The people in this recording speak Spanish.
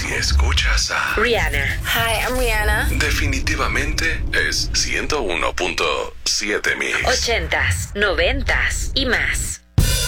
Si escuchas a Rihanna. Hi, I'm Rihanna. definitivamente es 101.7 Mix. 80s, 90s y más.